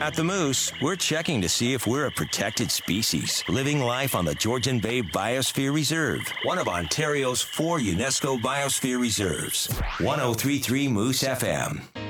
At the Moose, we're checking to see if we're a protected species, living life on the Georgian Bay Biosphere Reserve, one of Ontario's 4 UNESCO Biosphere Reserves. 103.3 Moose FM.